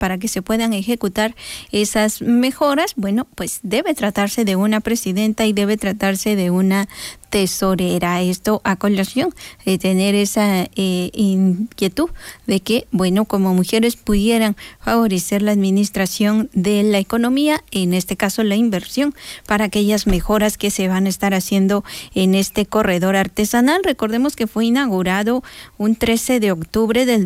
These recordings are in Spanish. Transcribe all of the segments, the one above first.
para que se puedan ejecutar esas mejoras, bueno, pues debe tratarse de una presidenta y debe tratarse de una tesorera. Esto a colación de tener esa inquietud de que, bueno, como mujeres pudieran favorecer la administración de la economía, en este caso la inversión, para aquellas mejoras que se van a estar haciendo en este corredor artesanal. Recordemos que fue inaugurado un 13 de octubre del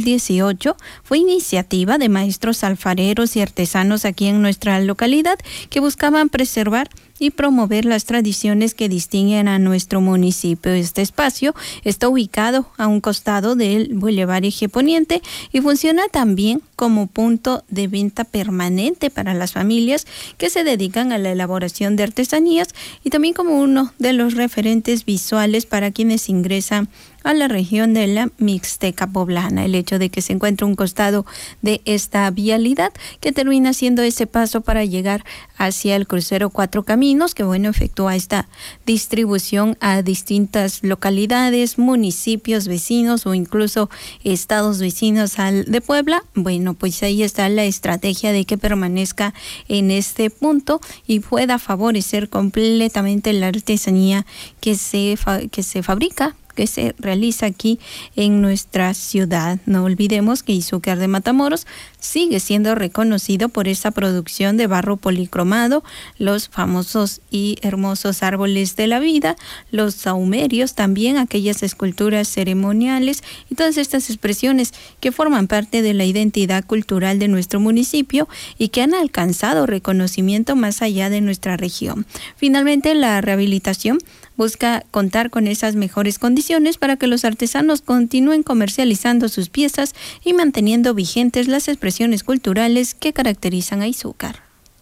2018. Fue iniciativa de maestros alfareros y artesanos aquí en nuestra localidad que buscaban preservar y promover las tradiciones que distinguen a nuestro municipio. Este espacio está ubicado a un costado del Boulevard Eje Poniente y funciona también como punto de venta permanente para las familias que se dedican a la elaboración de artesanías y también como uno de los referentes visuales para quienes ingresan a la región de la Mixteca poblana. El hecho de que se encuentre un costado de esta vialidad que termina siendo ese paso para llegar hacia el crucero Cuatro Caminos, que bueno, efectúa esta distribución a distintas localidades, municipios vecinos o incluso estados vecinos de Puebla. Bueno, pues ahí está la estrategia de que permanezca en este punto y pueda favorecer completamente la artesanía que se fabrica, que se realiza aquí en nuestra ciudad. No olvidemos que Izúcar de Matamoros sigue siendo reconocido por esa producción de barro policromado, los famosos y hermosos árboles de la vida, los saumerios, también aquellas esculturas ceremoniales y todas estas expresiones que forman parte de la identidad cultural de nuestro municipio y que han alcanzado reconocimiento más allá de nuestra región. Finalmente, la rehabilitación busca contar con esas mejores condiciones para que los artesanos continúen comercializando sus piezas y manteniendo vigentes las expresiones culturales que caracterizan a Izúcar.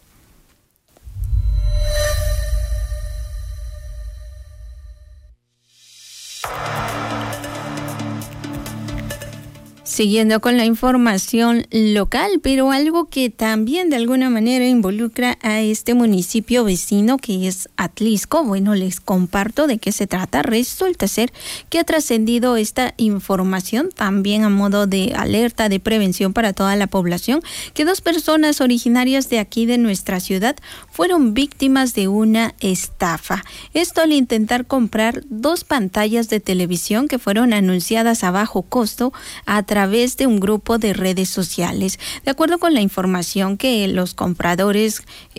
Siguiendo con la información local, pero algo que también de alguna manera involucra a este municipio vecino que es Atlisco. Bueno, les comparto de qué se trata. Resulta ser que ha trascendido esta información también a modo de alerta, de prevención para toda la población, que 2 personas originarias de aquí de nuestra ciudad fueron víctimas de una estafa. Esto al intentar comprar 2 pantallas de televisión que fueron anunciadas a bajo costo a través de un grupo de redes sociales. De acuerdo con la información que los compradores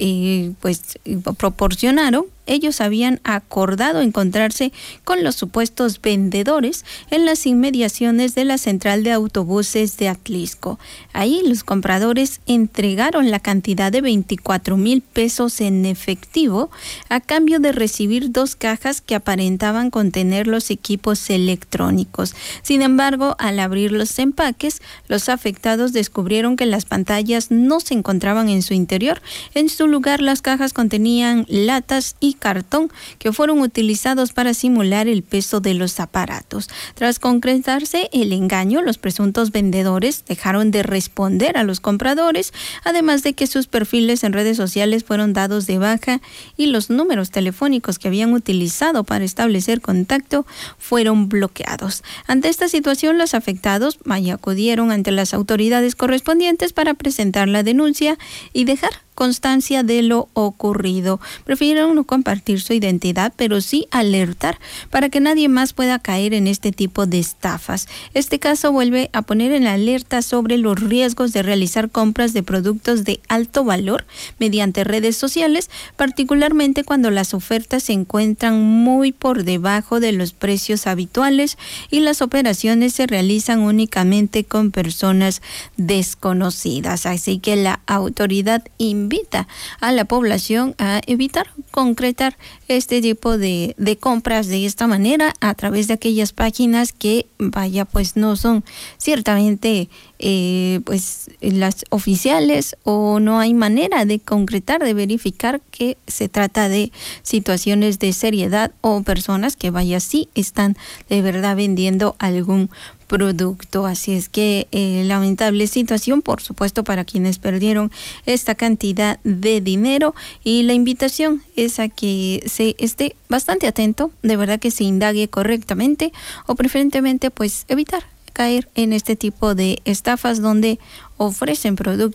proporcionaron, ellos habían acordado encontrarse con los supuestos vendedores en las inmediaciones de la central de autobuses de Atlisco. Ahí los compradores entregaron la cantidad de 24,000 pesos en efectivo a cambio de recibir 2 cajas que aparentaban contener los equipos electrónicos. Sin embargo, al abrir los empaques, los afectados descubrieron que las pantallas no se encontraban en su interior. En su lugar, las cajas contenían latas y cartón que fueron utilizados para simular el peso de los aparatos. Tras concretarse el engaño, los presuntos vendedores dejaron de responder a los compradores, además de que sus perfiles en redes sociales fueron dados de baja y los números telefónicos que habían utilizado para establecer contacto fueron bloqueados. Ante esta situación, los afectados acudieron ante las autoridades correspondientes para presentar la denuncia y dejar constancia de lo ocurrido. Prefirieron no compartir su identidad, pero sí alertar para que nadie más pueda caer en este tipo de estafas. Este caso vuelve a poner en alerta sobre los riesgos de realizar compras de productos de alto valor mediante redes sociales, particularmente cuando las ofertas se encuentran muy por debajo de los precios habituales y las operaciones se realizan únicamente con personas desconocidas. Así que la autoridad invita a la población a evitar concretar este tipo de compras de esta manera a través de aquellas páginas que pues no son ciertamente pues las oficiales, o no hay manera de concretar, de verificar que se trata de situaciones de seriedad o personas que sí están de verdad vendiendo algún producto. Así es que lamentable situación, por supuesto, para quienes perdieron esta cantidad de dinero, y la invitación es a que se esté bastante atento, de verdad que se indague correctamente, o preferentemente pues evitar caer en este tipo de estafas donde ofrecen productos